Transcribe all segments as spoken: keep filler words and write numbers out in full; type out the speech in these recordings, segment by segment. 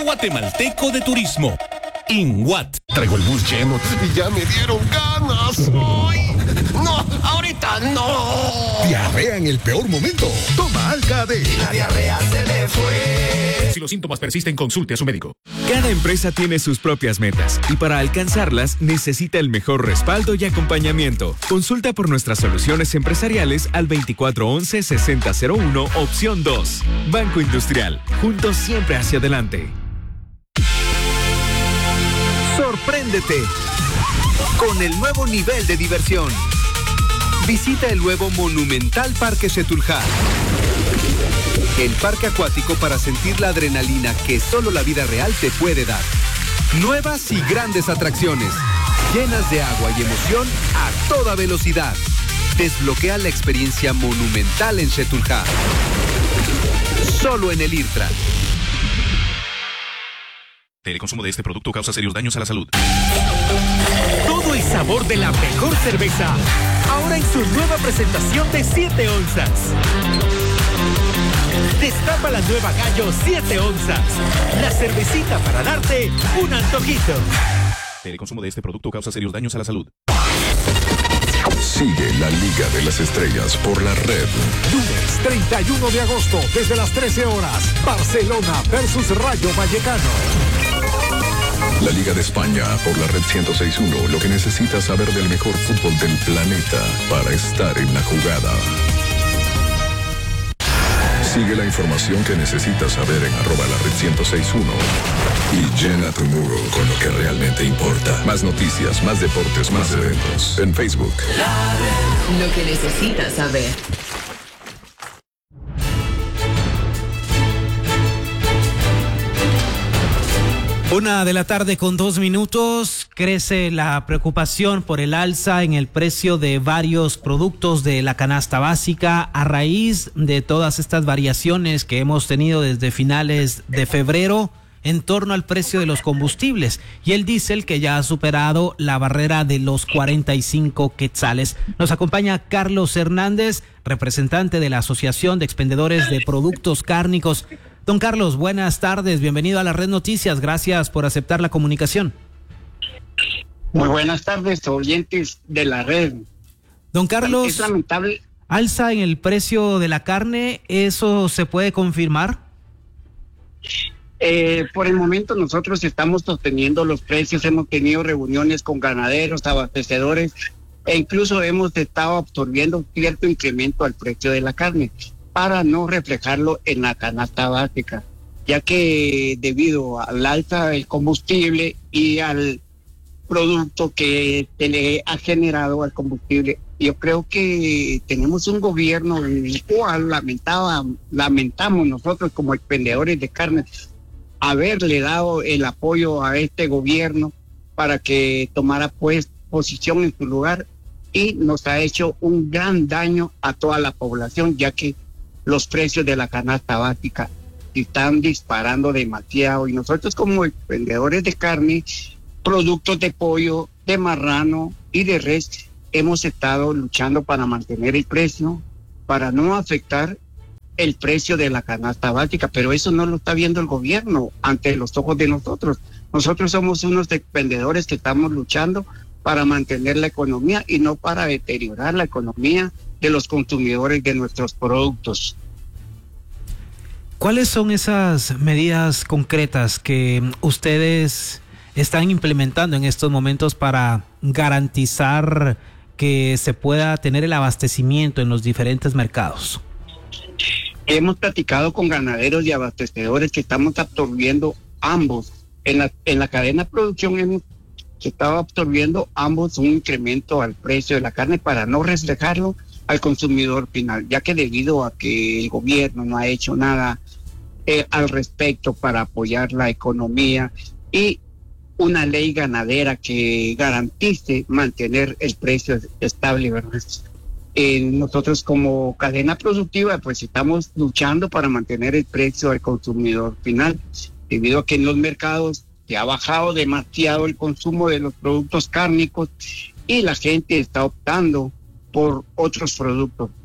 Guatemalteco de Turismo. INGUAT. Traigo el bus lleno y ya me dieron ganas. ¡Ay! ¡No! ¡Ahorita no! Diarrea en el peor momento. Toma Alka-D. La diarrea se le fue. Si los síntomas persisten, consulte a su médico. Cada empresa tiene sus propias metas y para alcanzarlas necesita el mejor respaldo y acompañamiento. Consulta por nuestras soluciones empresariales al veinticuatro once sesenta cero uno, opción dos. Banco Industrial. Juntos siempre hacia adelante. Sorpréndete con el nuevo nivel de diversión. Visita el nuevo Monumental Parque Xetulja, el parque acuático para sentir la adrenalina que solo la vida real te puede dar. Nuevas y grandes atracciones, llenas de agua y emoción a toda velocidad. Desbloquea la experiencia monumental en Xetulja. Solo en el IRTRA. El consumo de este producto causa serios daños a la salud. Todo el sabor de la mejor cerveza, ahora en su nueva presentación de siete onzas. Destapa la nueva Gallo siete onzas, la cervecita para darte un antojito. El consumo de este producto causa serios daños a la salud. Sigue la Liga de las Estrellas por la red. Lunes treinta y uno de agosto, desde las trece horas, Barcelona versus Rayo Vallecano. La Liga de España por la red ciento seis punto uno. Lo que necesitas saber del mejor fútbol del planeta para estar en la jugada. Sigue la información que necesitas saber en arroba la red ciento seis punto uno y llena tu muro con lo que realmente importa. Más noticias, más deportes, más eventos en Facebook. Lo que necesitas saber. Una de la tarde con dos minutos. Crece la preocupación por el alza en el precio de varios productos de la canasta básica a raíz de todas estas variaciones que hemos tenido desde finales de febrero en torno al precio de los combustibles y el diésel, que ya ha superado la barrera de los cuarenta y cinco quetzales. Nos acompaña Carlos Hernández, representante de la Asociación de Expendedores de Productos Cárnicos. Don Carlos, buenas tardes, bienvenido a la Red Noticias, gracias por aceptar la comunicación. Muy buenas tardes, oyentes de la red. Don Carlos, es lamentable. Alza en el precio de la carne, ¿eso se puede confirmar? Eh, por el momento nosotros estamos sosteniendo los precios, hemos tenido reuniones con ganaderos, abastecedores e incluso hemos estado absorbiendo cierto incremento al precio de la carne para no reflejarlo en la canasta básica, ya que debido al alza del combustible y al producto que se le ha generado al combustible, yo creo que tenemos un gobierno en el cual lamentaba, lamentamos nosotros como expendedores de carne haberle dado el apoyo a este gobierno para que tomara pues posición en su lugar, y nos ha hecho un gran daño a toda la población, ya que los precios de la canasta básica están disparando demasiado y nosotros como vendedores de carne, productos de pollo, de marrano y de res, hemos estado luchando para mantener el precio, para no afectar el precio de la canasta básica, pero eso no lo está viendo el gobierno ante los ojos de nosotros. Nosotros somos unos vendedores que estamos luchando para mantener la economía y no para deteriorar la economía de los consumidores de nuestros productos. ¿Cuáles son esas medidas concretas que ustedes están implementando en estos momentos para garantizar que se pueda tener el abastecimiento en los diferentes mercados? Hemos platicado con ganaderos y abastecedores que estamos absorbiendo ambos. En la, en la cadena de producción hemos estado absorbiendo ambos un incremento al precio de la carne para no reflejarlo al consumidor final, ya que debido a que el gobierno no ha hecho nada eh, al respecto para apoyar la economía y una ley ganadera que garantice mantener el precio estable, ¿verdad? Eh, nosotros como cadena productiva pues estamos luchando para mantener el precio al consumidor final, debido a que en los mercados se ha bajado demasiado el consumo de los productos cárnicos y la gente está optando por otros productos.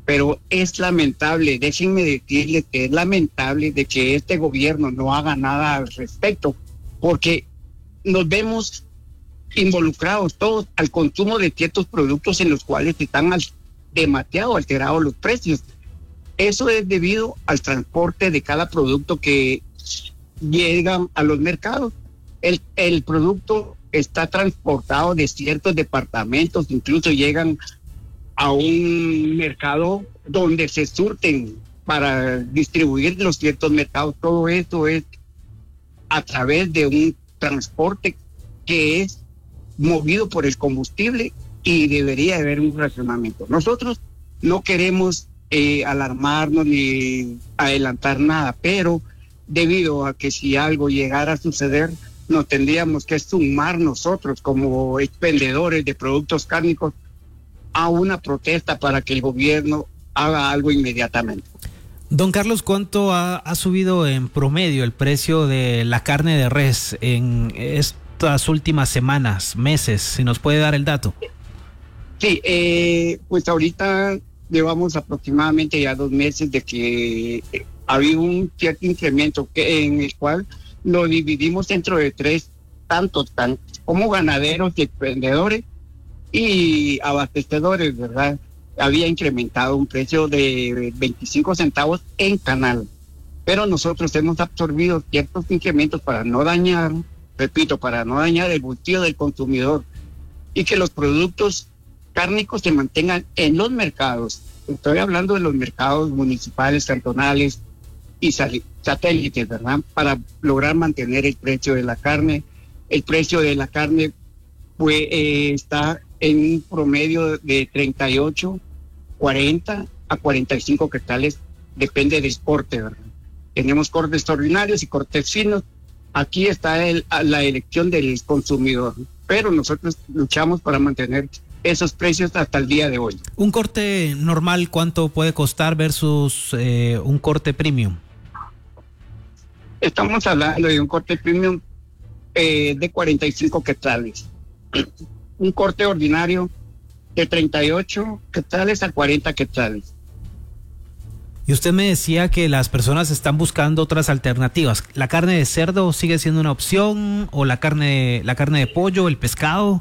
pero es lamentable, déjenme decirles que es lamentable de que este gobierno no haga nada al respecto, porque nos vemos involucrados todos al consumo de ciertos productos en los cuales están al, demasiado alterados los precios. Eso es debido al transporte de cada producto que llega a los mercados. El, el producto está transportado de ciertos departamentos, incluso llegan a un mercado donde se surten para distribuir los ciertos mercados. Todo esto es a través de un transporte que es movido por el combustible y debería haber un racionamiento. Nosotros no queremos eh, alarmarnos ni adelantar nada, pero debido a que si algo llegara a suceder, nos tendríamos que sumar nosotros como expendedores de productos cárnicos a una protesta para que el gobierno haga algo inmediatamente. Don Carlos, ¿cuánto ha, ha subido en promedio el precio de la carne de res en estas últimas semanas, meses? Si nos puede dar el dato. Sí, eh, pues ahorita llevamos aproximadamente ya dos meses de que ha habido un cierto incremento que, en el cual lo dividimos dentro de tres tantos, tan, como ganaderos y expendedores y abastecedores, ¿verdad? Había incrementado un precio de veinticinco centavos en canal, pero nosotros hemos absorbido ciertos incrementos para no dañar, repito, para no dañar el bolsillo del consumidor y que los productos cárnicos se mantengan en los mercados. Estoy hablando de los mercados municipales, cantonales y satélites, ¿verdad? Para lograr mantener el precio de la carne. El precio de la carne pues, eh, está en un promedio de treinta y ocho, cuarenta a cuarenta y cinco quetzales, depende del corte, ¿verdad? Tenemos cortes ordinarios y cortes finos. Aquí está el, la elección del consumidor, pero nosotros luchamos para mantener esos precios hasta el día de hoy. Un corte normal, ¿cuánto puede costar versus eh, un corte premium? Estamos hablando de un corte premium eh, de cuarenta y cinco quetzales. Un corte ordinario de treinta y ocho quetzales a cuarenta quetzales. Y usted me decía que las personas están buscando otras alternativas. ¿La carne de cerdo sigue siendo una opción o la carne, la carne de pollo, el pescado?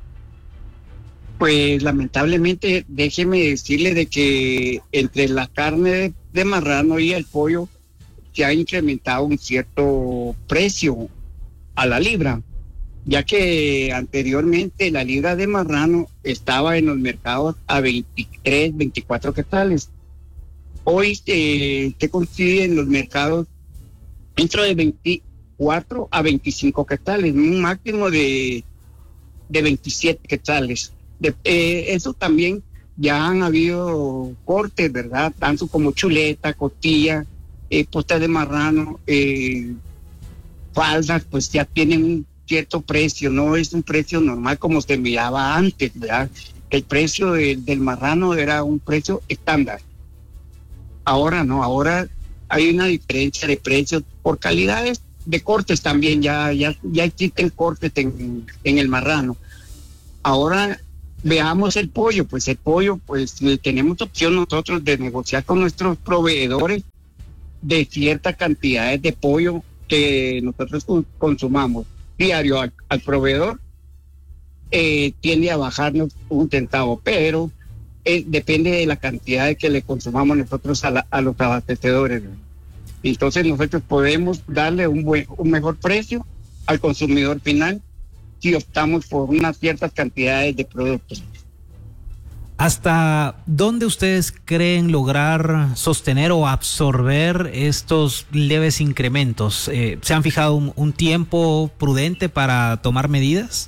Pues lamentablemente déjeme decirle de que entre la carne de, de marrano y el pollo se ha incrementado un cierto precio a la libra, ya que anteriormente la libra de marrano estaba en los mercados a veintitrés, veinticuatro quetzales. Hoy eh, se consigue en los mercados dentro de veinticuatro a veinticinco quetzales, un máximo de, de veintisiete quetzales. De, eh, eso también ya han habido cortes, ¿verdad? Tanto como chuleta, costilla, eh, posta de marrano, eh, faldas, pues ya tienen un cierto precio, no es un precio normal como se miraba antes, ¿verdad? El precio de, del marrano era un precio estándar. Ahora no, ahora hay una diferencia de precios por calidades de cortes también, ya, ya, ya existen cortes en, en el marrano. Ahora veamos el pollo, pues el pollo, pues tenemos opción nosotros de negociar con nuestros proveedores de ciertas cantidades de pollo que nosotros consumamos diario al, al proveedor, eh, tiende a bajarnos un centavo, pero eh, depende de la cantidad de que le consumamos nosotros a, la, a los abastecedores. Entonces nosotros podemos darle un, buen, un mejor precio al consumidor final si optamos por unas ciertas cantidades de productos. ¿Hasta dónde ustedes creen lograr sostener o absorber estos leves incrementos? Eh, ¿Se han fijado un, un tiempo prudente para tomar medidas?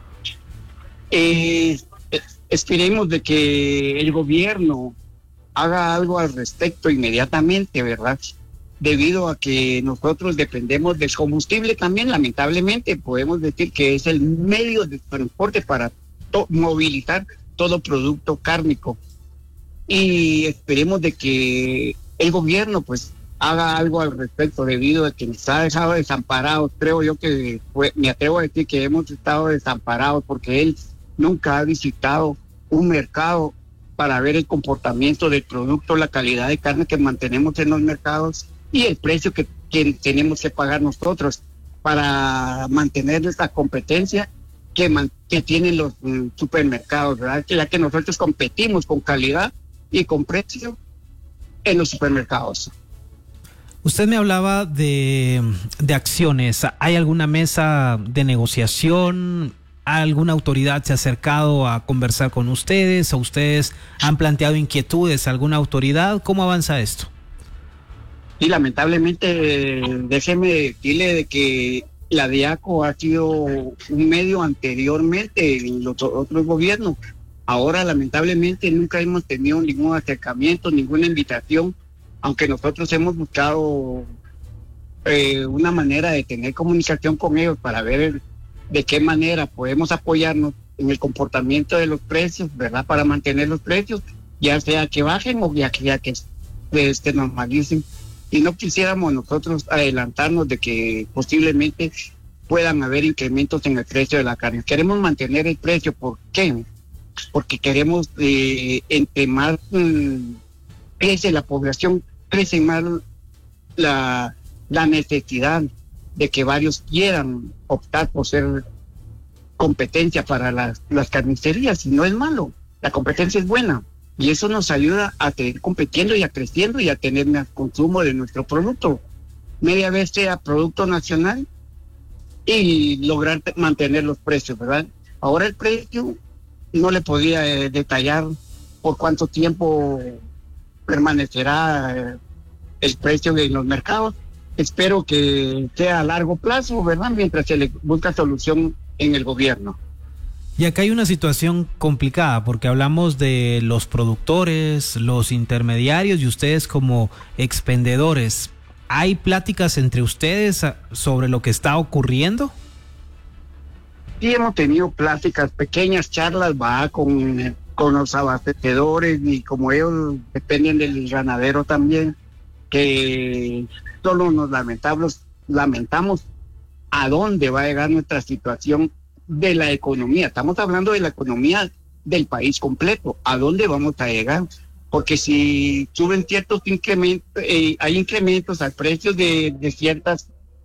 Eh, esperemos de que el gobierno haga algo al respecto inmediatamente, ¿verdad? Debido a que nosotros dependemos del combustible también, lamentablemente podemos decir que es el medio de transporte para to- movilizar todo producto cárnico, y esperemos de que el gobierno pues haga algo al respecto, debido a que nos ha dejado desamparados. Creo yo que fue, me atrevo a decir que hemos estado desamparados porque él nunca ha visitado un mercado para ver el comportamiento del producto, la calidad de carne que mantenemos en los mercados y el precio que, que tenemos que pagar nosotros para mantener esta competencia que, man, que tienen los mm, supermercados, ¿verdad? Ya que nosotros competimos con calidad y con precio en los supermercados. Usted me hablaba de, de acciones. ¿Hay alguna mesa de negociación? ¿Alguna autoridad se ha acercado a conversar con ustedes? ¿O ustedes han planteado inquietudes a alguna autoridad? ¿Cómo avanza esto? Y lamentablemente, déjeme decirle de que la DIACO ha sido un medio anteriormente en los otros gobiernos. Ahora, lamentablemente, nunca hemos tenido ningún acercamiento, ninguna invitación, aunque nosotros hemos buscado eh, una manera de tener comunicación con ellos para ver de qué manera podemos apoyarnos en el comportamiento de los precios, ¿verdad? Para mantener los precios, ya sea que bajen o ya que, ya que este, normalicen. Y no quisiéramos nosotros adelantarnos de que posiblemente puedan haber incrementos en el precio de la carne. Queremos mantener el precio. ¿Por qué? Porque queremos, eh, entre más mmm, crece la población, crece más la, la necesidad de que varios quieran optar por ser competencia para las, las carnicerías. Y no es malo, la competencia es buena. Y eso nos ayuda a seguir compitiendo y a creciendo y a tener más consumo de nuestro producto. Media vez sea producto nacional y lograr mantener los precios, ¿verdad? Ahora el precio no le podía eh, detallar por cuánto tiempo permanecerá eh, el precio en los mercados. Espero que sea a largo plazo, ¿verdad? Mientras se le busca solución en el gobierno. Y acá hay una situación complicada porque hablamos de los productores, los intermediarios y ustedes como expendedores. ¿Hay pláticas entre ustedes sobre lo que está ocurriendo? Sí, hemos tenido pláticas, pequeñas charlas, va con, con los abastecedores y como ellos dependen del ganadero también, que solo nos lamentamos, lamentamos a dónde va a llegar nuestra situación de la economía. Estamos hablando de la economía del país completo. ¿A dónde vamos a llegar? Porque si suben ciertos incrementos, eh, hay incrementos al precio de, de ciertos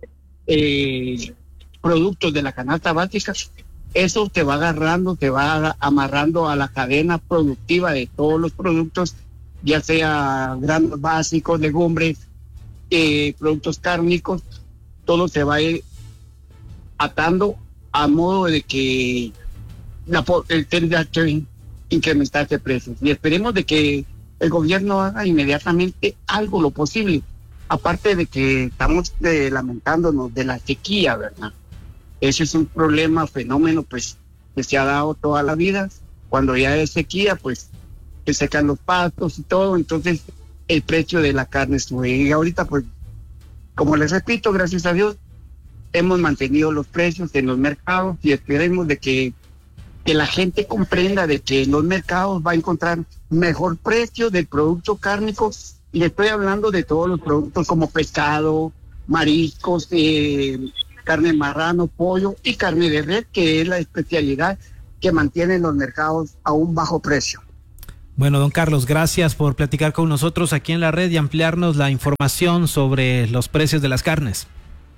eh, productos de la canasta básica, eso te va agarrando, te va amarrando a la cadena productiva de todos los productos, ya sea granos básicos, legumbres, eh, productos cárnicos, todo se va a ir atando a modo de que la, el tendrá que incrementarse precios. Y esperemos de que el gobierno haga inmediatamente algo lo posible. Aparte de que estamos eh, lamentándonos de la sequía, ¿verdad? Ese es un problema, fenómeno, pues, que se ha dado toda la vida. Cuando ya hay sequía, pues, se secan los pastos y todo, entonces el precio de la carne sube. Y ahorita, pues, como les repito, gracias a Dios, hemos mantenido los precios en los mercados y esperemos de que, que la gente comprenda de que en los mercados va a encontrar mejor precio del producto cárnico. Y estoy hablando de todos los productos como pescado, mariscos, eh, carne de marrano, pollo y carne de res, que es la especialidad que mantiene en los mercados a un bajo precio. Bueno, don Carlos, gracias por platicar con nosotros aquí en la red y ampliarnos la información sobre los precios de las carnes.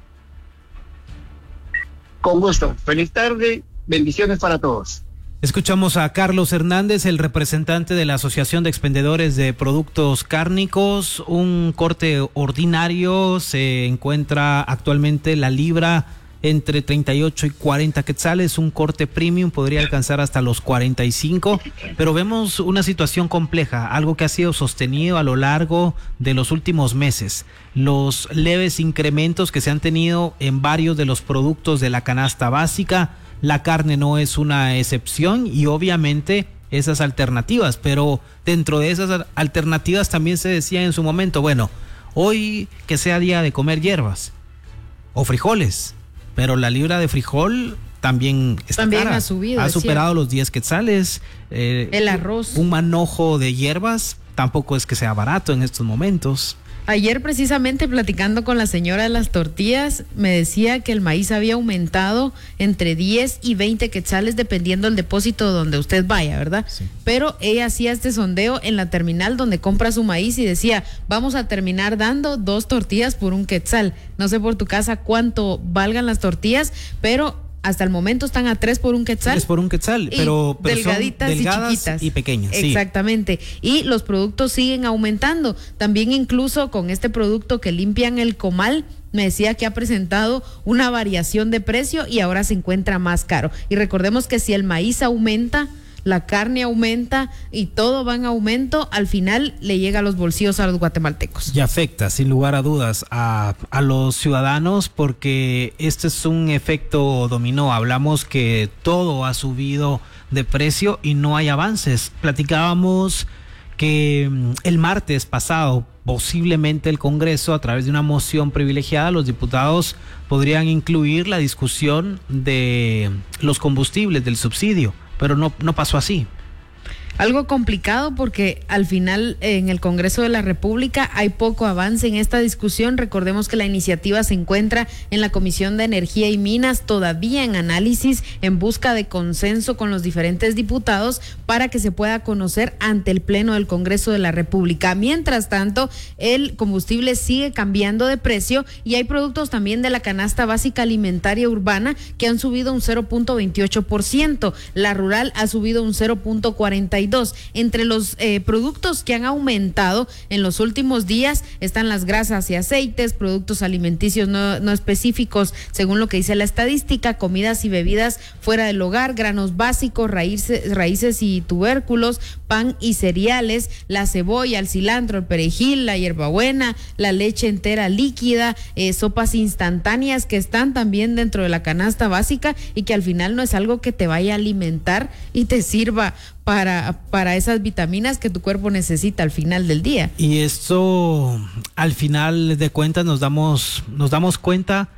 Con gusto. Feliz tarde. Bendiciones para todos. Escuchamos a Carlos Hernández, el representante de la Asociación de Expendedores de Productos Cárnicos. Un corte ordinario se encuentra actualmente la libra entre treinta y ocho y cuarenta quetzales. Un corte premium podría alcanzar hasta los cuarenta y cinco, pero vemos una situación compleja, algo que ha sido sostenido a lo largo de los últimos meses. Los leves incrementos que se han tenido en varios de los productos de la canasta básica. La carne no es una excepción y obviamente esas alternativas, pero dentro de esas alternativas también se decía en su momento, bueno, hoy que sea día de comer hierbas o frijoles, pero la libra de frijol también está también cara. ha subido, ha es superado cierto. los diez quetzales. Eh, el arroz. Un manojo de hierbas tampoco es que sea barato en estos momentos. Ayer precisamente platicando con la señora de las tortillas, me decía que el maíz había aumentado entre diez y veinte quetzales dependiendo del depósito donde usted vaya, ¿verdad? Sí. Pero ella hacía este sondeo en la terminal donde compra su maíz y decía, vamos a terminar dando dos tortillas por un quetzal. No sé por tu casa cuánto valgan las tortillas, pero hasta el momento están a tres por un quetzal. Tres por un quetzal, pero, pero delgaditas son delgadas y chiquitas. Y pequeñas. Exactamente. Sí. Y los productos siguen aumentando. También incluso con este producto que limpian el comal, me decía que ha presentado una variación de precio y ahora se encuentra más caro. Y recordemos que si el maíz aumenta, la carne aumenta y todo va en aumento, al final le llega a los bolsillos a los guatemaltecos. Y afecta, sin lugar a dudas, a, a los ciudadanos porque este es un efecto dominó. Hablamos que todo ha subido de precio y no hay avances. Platicábamos que el martes pasado posiblemente el Congreso, a través de una moción privilegiada, los diputados podrían incluir la discusión de los combustibles, del subsidio. Pero no, no pasó así. Algo complicado porque al final en el Congreso de la República hay poco avance en esta discusión. Recordemos que la iniciativa se encuentra en la Comisión de Energía y Minas, todavía en análisis, en busca de consenso con los diferentes diputados para que se pueda conocer ante el Pleno del Congreso de la República. Mientras tanto, el combustible sigue cambiando de precio y hay productos también de la canasta básica alimentaria urbana que han subido un cero punto veintiocho por ciento. La rural ha subido un cero punto cuarenta y dos por ciento. Entre los eh, productos que han aumentado en los últimos días están las grasas y aceites, productos alimenticios no, no específicos según lo que dice la estadística, comidas y bebidas fuera del hogar, granos básicos, raíces, raíces y tubérculos, pan y cereales, la cebolla, el cilantro, el perejil, la hierbabuena, la leche entera líquida, eh, sopas instantáneas que están también dentro de la canasta básica y que al final no es algo que te vaya a alimentar y te sirva para, para esas vitaminas que tu cuerpo necesita al final del día. Y esto, al final de cuentas, nos damos, nos damos cuenta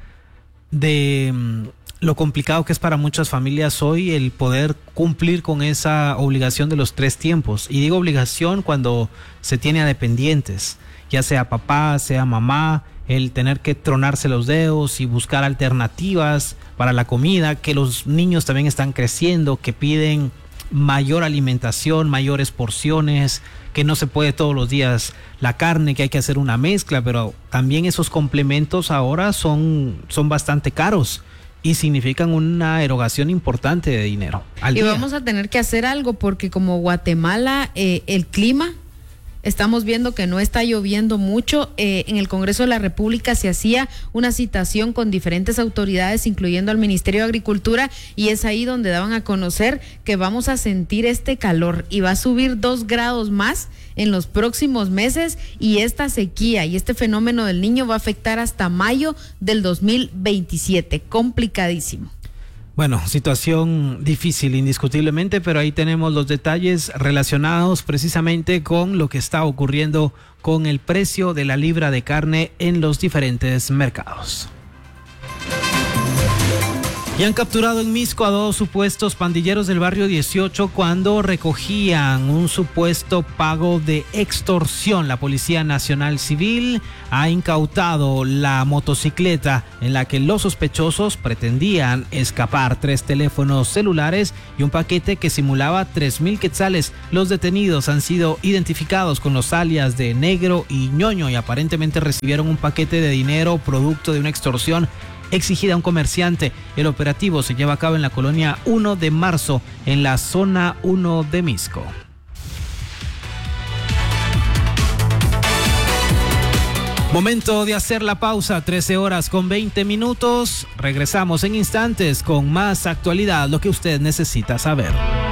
de lo complicado que es para muchas familias hoy el poder cumplir con esa obligación de los tres tiempos. Y digo obligación cuando se tiene a dependientes, ya sea papá, sea mamá, el tener que tronarse los dedos y buscar alternativas para la comida, que los niños también están creciendo, que piden mayor alimentación, mayores porciones, que no se puede todos los días la carne, que hay que hacer una mezcla, pero también esos complementos ahora son, son bastante caros y significan una erogación importante de dinero al y día. Vamos a tener que hacer algo porque como Guatemala, eh, el clima, estamos viendo que no está lloviendo mucho. Eh, en el Congreso de la República se hacía una citación con diferentes autoridades, incluyendo al Ministerio de Agricultura, y es ahí donde daban a conocer que vamos a sentir este calor y va a subir dos grados más en los próximos meses, y esta sequía y este fenómeno del Niño va a afectar hasta mayo del dos mil veintisiete. Complicadísimo. Bueno, situación difícil indiscutiblemente, pero ahí tenemos los detalles relacionados precisamente con lo que está ocurriendo con el precio de la libra de carne en los diferentes mercados. Y han capturado en Misco a dos supuestos pandilleros del barrio dieciocho cuando recogían un supuesto pago de extorsión. La Policía Nacional Civil ha incautado la motocicleta en la que los sospechosos pretendían escapar, tres teléfonos celulares y un paquete que simulaba tres mil quetzales. Los detenidos han sido identificados con los alias de Negro y Ñoño y aparentemente recibieron un paquete de dinero producto de una extorsión exigida a un comerciante. El operativo se lleva a cabo en la colonia uno de marzo, en la zona uno de Misco. Momento de hacer la pausa, trece horas con veinte minutos. Regresamos en instantes con más actualidad, lo que usted necesita saber.